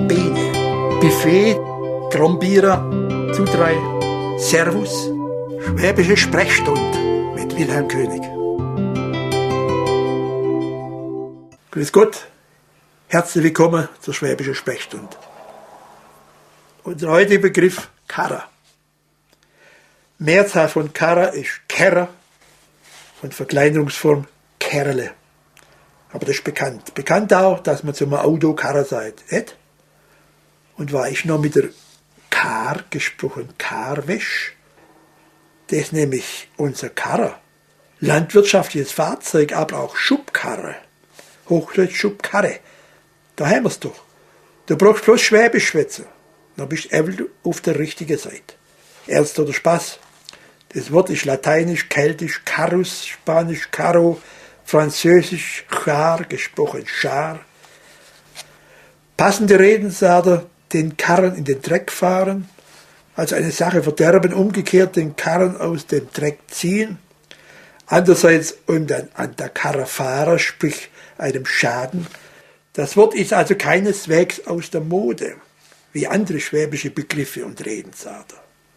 Bene, Buffet, Grombierer, Zudrei, Servus, Schwäbische Sprechstunde mit Wilhelm König. Grüß Gott, herzlich willkommen zur Schwäbischen Sprechstunde. Unser heutiger Begriff Karrer. Mehrzahl von Karrer ist Kerrer und Verkleinerungsform Kerle. Aber das ist bekannt. Bekannt auch, dass man zum Auto Karrer sagt. Nicht? Und war ich noch mit der Kar gesprochen, Karwäsch. Das ist nämlich unser Karrer. Landwirtschaftliches Fahrzeug, aber auch Schubkarre. Hochdeutsch Schubkarre. Da haben wir es doch. Du brauchst bloß Schwäbisch schwätzen. Dann bist du auf der richtigen Seite. Ernst oder Spaß? Das Wort ist lateinisch, keltisch, carus, spanisch, caro, französisch, char, gesprochen char. Passende Redensarter, den Karren in den Dreck fahren, also eine Sache verderben, umgekehrt den Karren aus dem Dreck ziehen. Andererseits und dann an der Karre fahren, sprich einem Schaden. Das Wort ist also keineswegs aus der Mode, wie andere schwäbische Begriffe und Redensarter.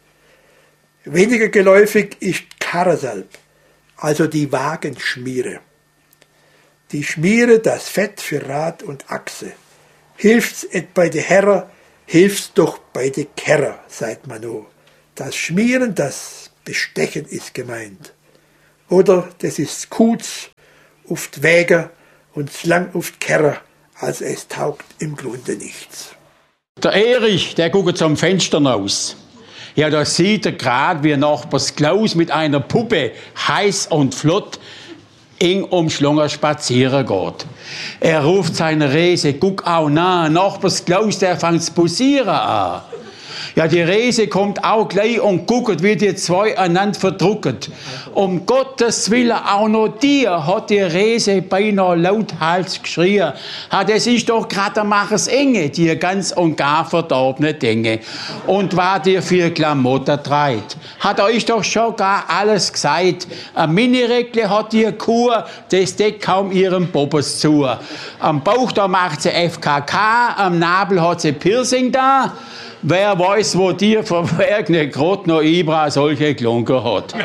Weniger geläufig ist Karresalb, also die Wagenschmiere. Die Schmiere, das Fett für Rad und Achse. Hilft's et bei de Herrer, hilft's doch bei de Kerrer, sagt man no. Das Schmieren, das Bestechen ist gemeint. Oder das ist Kutz, oft Wäger und lang oft Kerrer, als es taugt im Grunde nichts. Der Erich, der guckt zum Fenster raus. Ja, da sieht er gerade, wie Nachbars Klaus mit einer Puppe heiß und flott eng umschlungen spazieren geht. Er ruft seine Rese, guck auch nah, Nachbars Klaus, der fängt zu posieren an. Ja, die Rese kommt auch gleich und guckt, wie die zwei einander verdrucken. Um Gottes Willen, auch noch dir hat die Rese beinahe lauthals geschrien. Ha, das ist doch gerade der Machers Enge, die ganz und gar verdorbene Dinge. Und war dir für Klamotten treit. Hat euch doch schon gar alles gesagt. Ein Minireckle hat die Kur, das deckt kaum ihrem Bobbes zu. Am Bauch da macht sie FKK, am Nabel hat sie Piercing da. Wer weiß, wo dir verwerkene grad noch Ibra solche Klunker hat.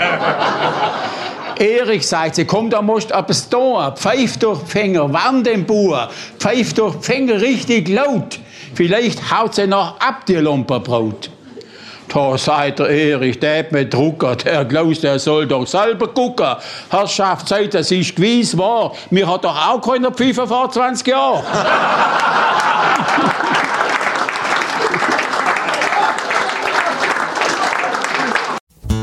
Erich sagt sie, komm, da musst du etwas tun. Pfeif durch die Finger, warn den Bauer. Pfeif durch die Finger richtig laut. Vielleicht haut sie noch ab, die Lumperbrot. Da sagt der Erich, der hat mich druckert. Der Klaus, der soll doch selber gucken. Herrschaft sagt, das ist gewiss wahr. Mir hat doch auch keiner Pfeife vor 20 Jahren.